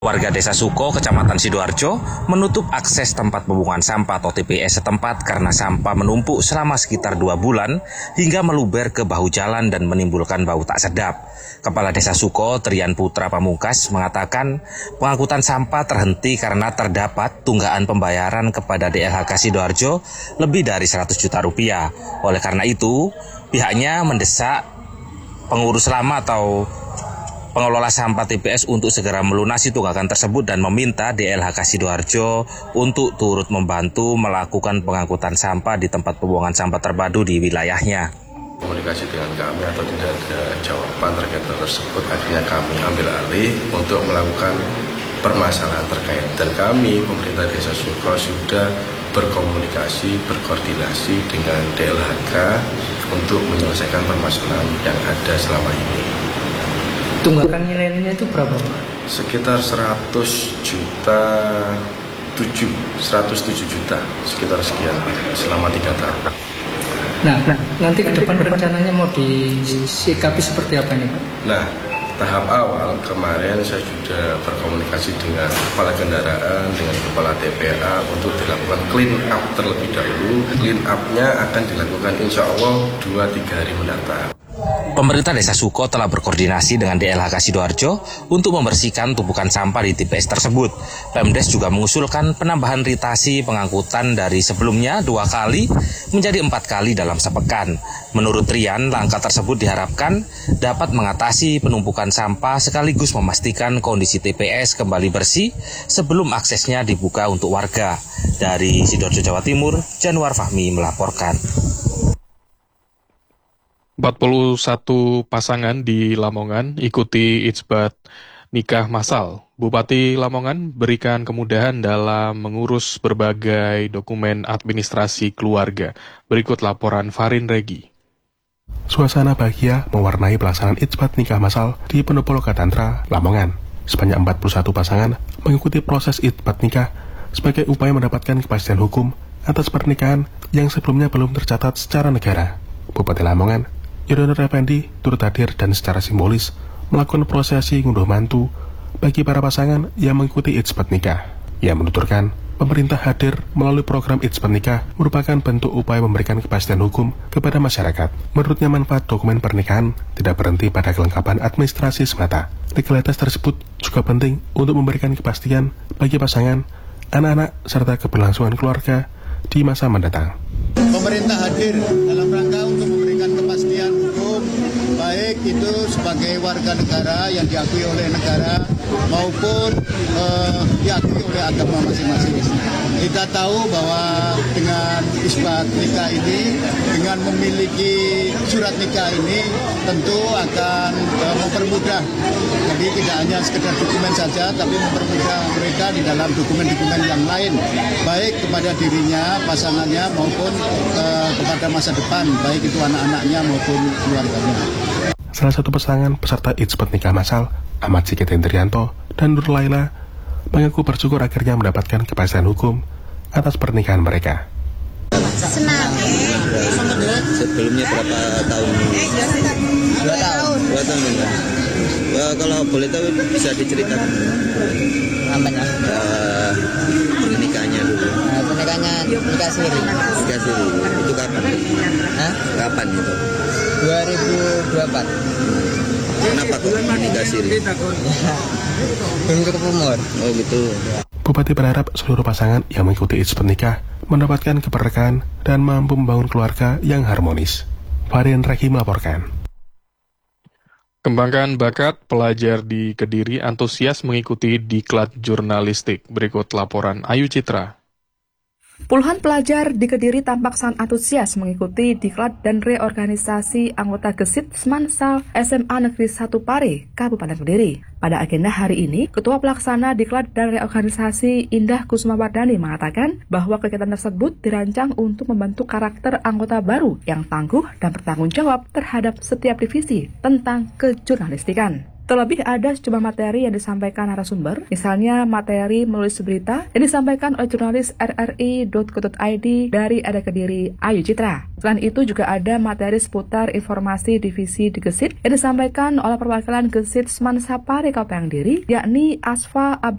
Warga Desa Suko, Kecamatan Sidoarjo, menutup akses tempat pembuangan sampah atau TPS setempat karena sampah menumpuk selama sekitar 2 bulan hingga meluber ke bahu jalan dan menimbulkan bau tak sedap. Kepala Desa Suko, Trian Putra Pamungkas, mengatakan pengangkutan sampah terhenti karena terdapat tunggakan pembayaran kepada DLHK Sidoarjo lebih dari 100 juta rupiah. Oleh karena itu, pihaknya mendesak pengurus lama atau pengelola sampah TPS untuk segera melunasi tunggakan tersebut dan meminta DLHK Sidoarjo untuk turut membantu melakukan pengangkutan sampah di tempat pembuangan sampah terpadu di wilayahnya. Komunikasi dengan kami atau tidak ada jawaban terkait tersebut, akhirnya kami ambil alih untuk melakukan permasalahan terkait. Dan kami, pemerintah Desa Suko, sudah berkomunikasi, berkoordinasi dengan DLHK untuk menyelesaikan permasalahan yang ada selama ini. Tunggakan nilainya itu berapa, Pak? Sekitar 107 juta, sekitar sekian selama 3 tahun. Nah, nanti ke depan rencananya mau disikapi seperti apa nih, Pak? Nah, tahap awal kemarin saya sudah berkomunikasi dengan kepala kendaraan, dengan kepala TPA untuk dilakukan clean up terlebih dahulu. Clean up-nya akan dilakukan insya Allah 2-3 hari mendatang. Pemerintah Desa Suko telah berkoordinasi dengan DLHK Sidoarjo untuk membersihkan tumpukan sampah di TPS tersebut. Pemdes juga mengusulkan penambahan ritasi pengangkutan dari sebelumnya 2 kali menjadi 4 kali dalam sepekan. Menurut Trian, langkah tersebut diharapkan dapat mengatasi penumpukan sampah sekaligus memastikan kondisi TPS kembali bersih sebelum aksesnya dibuka untuk warga. Dari Sidoarjo, Jawa Timur, Januar Fahmi melaporkan. 41 pasangan di Lamongan ikuti ijbat nikah massal. Bupati Lamongan berikan kemudahan dalam mengurus berbagai dokumen administrasi keluarga. Berikut laporan Farin Regi. Suasana bahagia mewarnai pelaksanaan ijbat nikah massal di Pendopo Lokatantra, Lamongan. Sebanyak 41 pasangan mengikuti proses ijbat nikah sebagai upaya mendapatkan kepastian hukum atas pernikahan yang sebelumnya belum tercatat secara negara. Bupati Lamongan Yodono Effendi turut hadir dan secara simbolis melakukan prosesi ngunduh mantu bagi para pasangan yang mengikuti ijbat nikah. Ia menuturkan, pemerintah hadir melalui program ijbat nikah merupakan bentuk upaya memberikan kepastian hukum kepada masyarakat. Menurutnya manfaat dokumen pernikahan tidak berhenti pada kelengkapan administrasi semata. Legalitas tersebut juga penting untuk memberikan kepastian bagi pasangan, anak-anak, serta keberlangsungan keluarga di masa mendatang. Pemerintah hadir dalam rangka untuk memberikan kepastian hukum, baik itu sebagai warga negara yang diakui oleh negara maupun diakui oleh agama masing-masing. Kita tahu bahwa dengan ijbat nikah ini, dengan memiliki surat nikah ini tentu akan mempermudah. Jadi tidak hanya sekedar dokumen saja, tapi mempermudah mereka di dalam dokumen-dokumen yang lain, baik kepada dirinya, pasangannya maupun kepada masa depan, baik itu anak-anaknya maupun keluarganya. Salah satu pasangan peserta ijbat nikah massal, Ahmad Sigit Hendrianto dan Nur Laila, mengaku bersyukur akhirnya mendapatkan kepastian hukum atas pernikahan mereka. Senang. Sebelumnya berapa tahun? 2 tahun. 2 tahun enggak? Kalau boleh tahu bisa diceritakan Apanya? Pernikahannya dulu. Pernikahannya nikah siri. Nikah siri. Itu kapan? Hah? Kapan itu? 2024. Kenapa kok nikah siri? Belum cukup umur. Oh gitu. Bupati berharap seluruh pasangan yang mengikuti ijbat nikah mendapatkan keberkahan dan mampu membangun keluarga yang harmonis. Farin Regi melaporkan. Kembangkan bakat, pelajar di Kediri antusias mengikuti diklat jurnalistik. Berikut laporan Ayu Citra. Puluhan pelajar di Kediri tampak sangat antusias mengikuti diklat dan reorganisasi anggota Gesit Smansal SMA Negeri 1 Pare, Kabupaten Kediri. Pada agenda hari ini, Ketua Pelaksana Diklat dan Reorganisasi Indah Kusumawardani mengatakan bahwa kegiatan tersebut dirancang untuk membentuk karakter anggota baru yang tangguh dan bertanggung jawab terhadap setiap divisi tentang kejurnalistikan. Terlebih ada sejumlah materi yang disampaikan narasumber, misalnya materi menulis berita yang disampaikan oleh jurnalis rri.co.id dari Ada Kediri, Ayu Citra. Selain itu juga ada materi seputar informasi divisi di Gesit yang disampaikan oleh perwakilan Gesit Smansapare Kabupaten Kediri, yakni Asfa